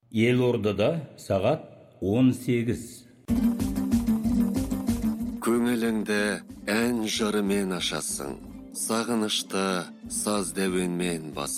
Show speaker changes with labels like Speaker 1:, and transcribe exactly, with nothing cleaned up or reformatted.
Speaker 1: Елордада сағат он сегіз.
Speaker 2: Көңіліңді ән жырымен ашасың, сағынышты саз дәуенмен бас.